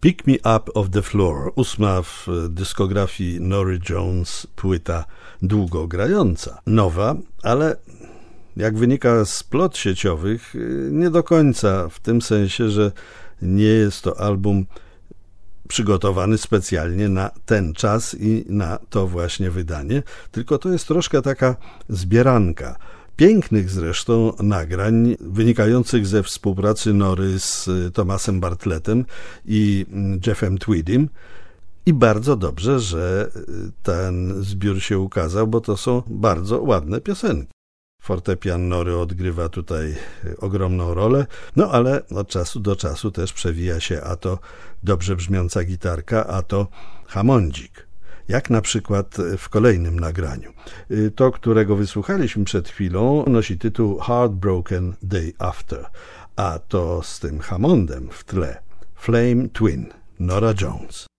Pick Me Up Off the Floor, 8. w dyskografii Norah Jones płyta długo grająca. Nowa, ale jak wynika z plot sieciowych, nie do końca, w tym sensie, że nie jest to album przygotowany specjalnie na ten czas i na to właśnie wydanie, tylko to jest troszkę taka zbieranka pięknych zresztą nagrań wynikających ze współpracy Nory z Thomasem Bartlettem i Jeffem Tweedym. I bardzo dobrze, że ten zbiór się ukazał, bo to są bardzo ładne piosenki. Fortepian Nory odgrywa tutaj ogromną rolę, no ale od czasu do czasu też przewija się a to dobrze brzmiąca gitarka, a to hammondzik. Jak na przykład w kolejnym nagraniu. To, którego wysłuchaliśmy przed chwilą, nosi tytuł Heartbroken Day After, a to z tym hammondem w tle Flame Twin, Norah Jones.